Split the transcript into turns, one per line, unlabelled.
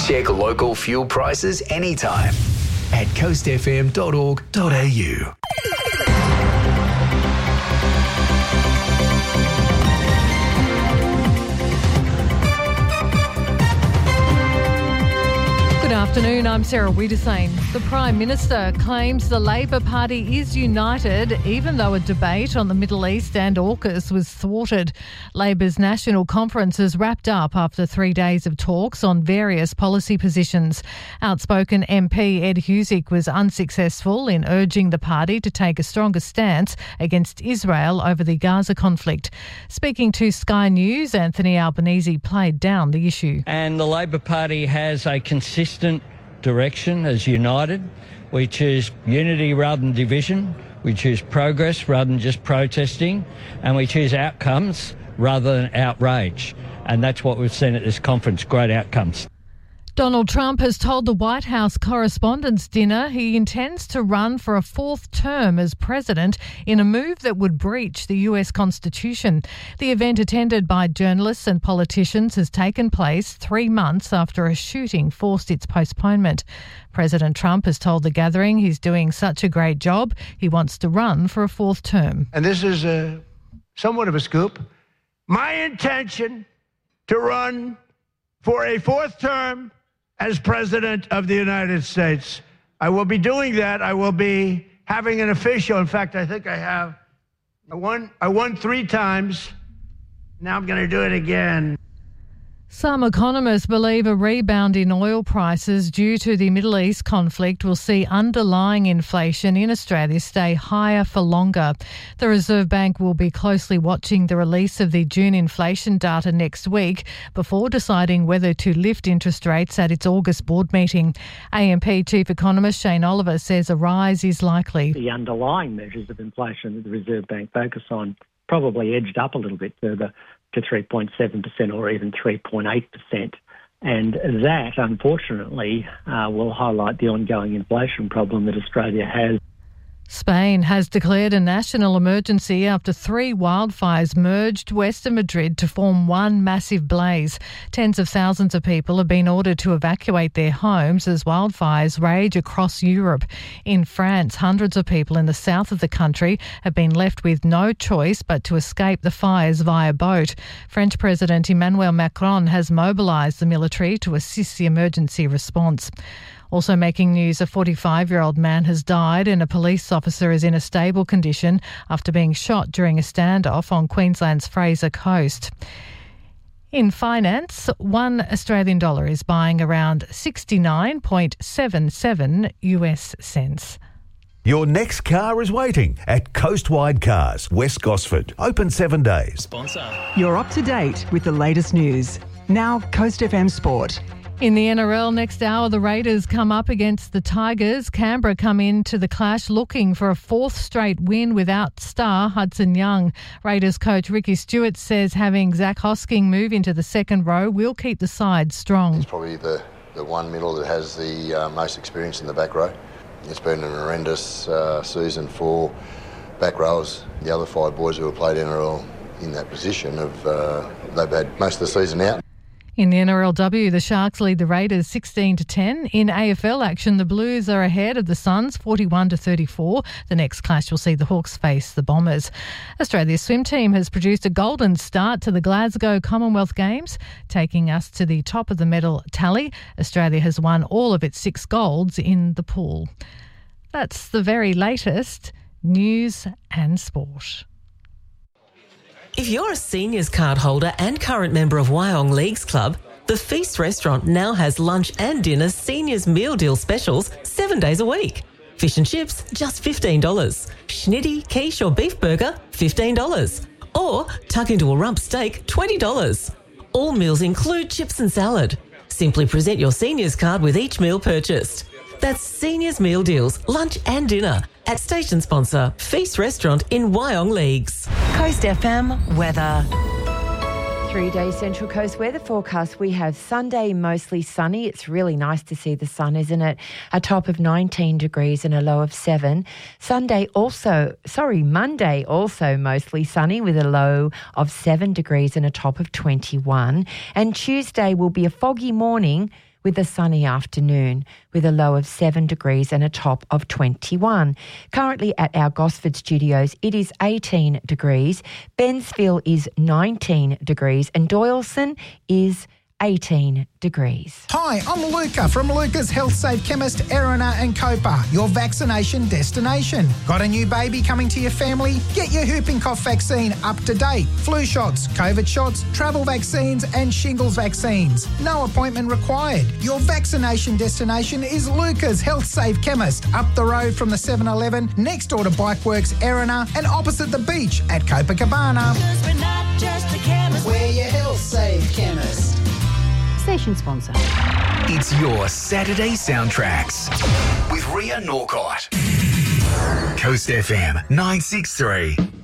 Check local fuel prices anytime at coastfm.org.au.
Good afternoon, I'm Sarah Wiedersane. The Prime Minister claims the Labor Party is united even though a debate on the Middle East and AUKUS was thwarted. Labor's National Conference has wrapped up after 3 days of talks on various policy positions. Outspoken MP Ed Husic was unsuccessful in urging the party to take a stronger stance against Israel over the Gaza conflict. Speaking to Sky News, Anthony Albanese played down the issue.
And the Labor Party has a consistent direction as united. We choose unity rather than division. We choose progress rather than just protesting. And we choose outcomes rather than outrage. And that's what we've seen at this conference, great outcomes.
Donald Trump has told the White House Correspondents' Dinner he intends to run for a fourth term as president in a move that would breach the US Constitution. The event, attended by journalists and politicians, has taken place 3 months after a shooting forced its postponement. President Trump has told the gathering he's doing such a great job, he wants to run for a fourth term.
And this is somewhat of a scoop. My intention to run for a fourth term as President of the United States. I will be doing that. I will be having an official. In fact, I think I have. I won 3 times. Now I'm going to do it again.
Some economists believe a rebound in oil prices due to the Middle East conflict will see underlying inflation in Australia stay higher for longer. The Reserve Bank will be closely watching the release of the June inflation data next week before deciding whether to lift interest rates at its August board meeting. AMP Chief Economist Shane Oliver says a rise is likely.
The underlying measures of inflation that the Reserve Bank focus on probably edged up a little bit further to 3.7% or even 3.8%. And that, unfortunately, will highlight the ongoing inflation problem that Australia has.
Spain has declared a national emergency after 3 wildfires merged west of Madrid to form one massive blaze. Tens of thousands of people have been ordered to evacuate their homes as wildfires rage across Europe. In France, hundreds of people in the south of the country have been left with no choice but to escape the fires via boat. French President Emmanuel Macron has mobilised the military to assist the emergency response. Also making news, a 45-year-old man has died and a police officer is in a stable condition after being shot during a standoff on Queensland's Fraser Coast. In finance, $1 Australian dollar is buying around 69.77 US cents.
Your next car is waiting at Coastwide Cars, West Gosford. Open 7 days.
Sponsor.
You're up to date with the latest news. Now, Coast FM Sport.
In the NRL next hour, the Raiders come up against the Tigers. Canberra come into the clash looking for a 4th straight win without star Hudson Young. Raiders coach Ricky Stewart says having Zach Hosking move into the second row will keep the side strong.
He's probably the one middle that has the most experience in the back row. It's been an horrendous season for back rowers. The other 5 boys who have played NRL in that position they've had most of the season out.
In the NRLW, the Sharks lead the Raiders 16-10. In AFL action, the Blues are ahead of the Suns 41-34. The next clash will see the Hawks face the Bombers. Australia's swim team has produced a golden start to the Glasgow Commonwealth Games, taking us to the top of the medal tally. Australia has won all of its 6 golds in the pool. That's the very latest news and sport.
If you're a seniors card holder and current member of Wyong Leagues Club, the Feast restaurant now has lunch and dinner seniors meal deal specials 7 days a week. Fish and chips, just $15. Schnitty, quiche or beef burger, $15. Or tuck into a rump steak, $20. All meals include chips and salad. Simply present your seniors card with each meal purchased. That's seniors meal deals, lunch and dinner at station sponsor Feast Restaurant in Wyong Leagues.
Coast FM weather.
3-day Central Coast weather forecast. We have Sunday mostly sunny. It's really nice to see the sun, isn't it? A top of 19 degrees and a low of 7. Monday also mostly sunny with a low of 7 degrees and a top of 21. And Tuesday will be a foggy morning with a sunny afternoon with a low of 7 degrees and a top of 21. Currently at our Gosford studios, it is 18 degrees. Bensville is 19 degrees and Doyleson is 18 degrees.
Hi, I'm Luca from Luca's Health Safe Chemist, Erina and Copa, your vaccination destination. Got a new baby coming to your family? Get your whooping cough vaccine up to date. Flu shots, COVID shots, travel vaccines and shingles vaccines. No appointment required. Your vaccination destination is Luca's Health Safe Chemist, up the road from the 7-Eleven, next door to Bikeworks, Erina and opposite the beach at Copacabana.
Because we're not just a chemist, we're your Health Safe Chemist.
Station sponsor.
It's your Saturday Soundtracks with Ria Norcott. Coast FM 963.